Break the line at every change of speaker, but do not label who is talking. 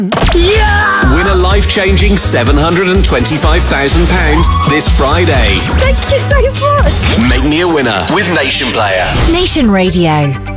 Yeah!
Win a life-changing £725,000 this Friday.
Thank you so much.
Make me a winner with Nation Player.
Nation Radio.